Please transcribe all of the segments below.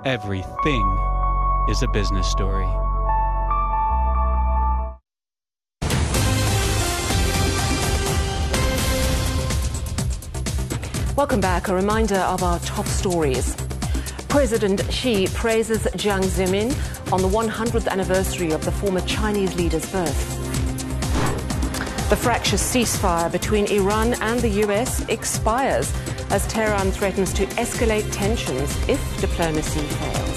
Everything is a business story. Welcome back. A reminder of our top stories. President Xi praises Jiang Zemin on the 100th anniversary of the former Chinese leader's birth. The fractious ceasefire between Iran and the US expires as Tehran threatens to escalate tensions if diplomacy fails.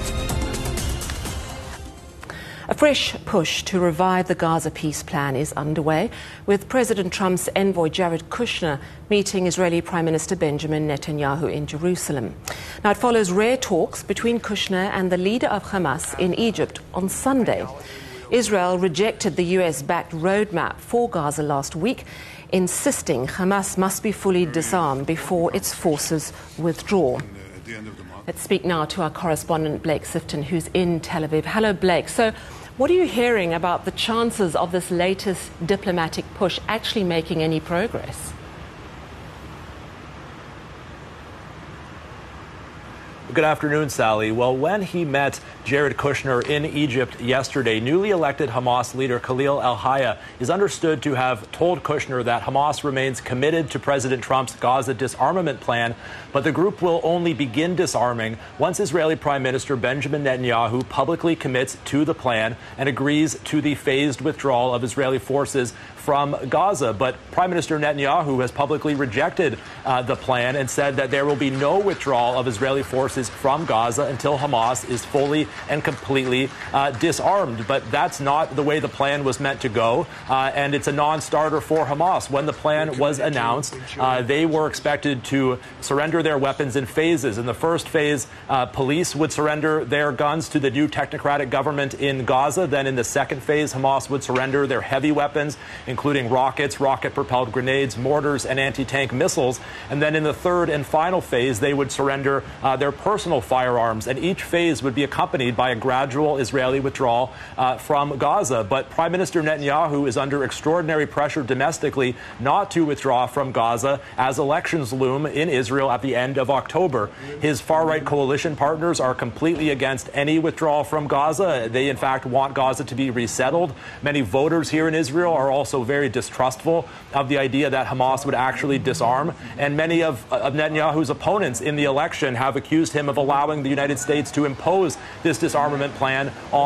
A fresh push to revive the Gaza peace plan is underway, with President Trump's envoy Jared Kushner meeting Israeli Prime Minister Benjamin Netanyahu in Jerusalem. Now, it follows rare talks between Kushner and the leader of Hamas in Egypt on Sunday. Israel rejected the US-backed roadmap for Gaza last week, insisting Hamas must be fully disarmed before its forces withdraw. Let's speak now to our correspondent Blake Sifton, who's in Tel Aviv. Hello, Blake. So, what are you hearing about the chances of this latest diplomatic push actually making any progress? Good afternoon, Sally. Well, when he met Jared Kushner in Egypt yesterday, newly elected Hamas leader Khalil al-Hayya is understood to have told Kushner that Hamas remains committed to President Trump's Gaza disarmament plan, but the group will only begin disarming once Israeli Prime Minister Benjamin Netanyahu publicly commits to the plan and agrees to the phased withdrawal of Israeli forces from Gaza. But Prime Minister Netanyahu has publicly rejected the plan and said that there will be no withdrawal of Israeli forces from Gaza until Hamas is fully and completely disarmed. But that's not the way the plan was meant to go, and it's a non-starter for Hamas. When the plan was announced, they were expected to surrender their weapons in phases. In the first phase, police would surrender their guns to the new technocratic government in Gaza. Then in the second phase, Hamas would surrender their heavy weapons, including rockets, rocket-propelled grenades, mortars, and anti-tank missiles. And then in the third and final phase, they would surrender their personal firearms. And each phase would be accompanied by a gradual Israeli withdrawal from Gaza. But Prime Minister Netanyahu is under extraordinary pressure domestically not to withdraw from Gaza as elections loom in Israel at the end of October. His far-right coalition partners are completely against any withdrawal from Gaza. They, in fact, want Gaza to be resettled. Many voters here in Israel are also very distrustful of the idea that Hamas would actually disarm. And many of Netanyahu's opponents in the election have accused him of allowing the United States to impose this disarmament plan on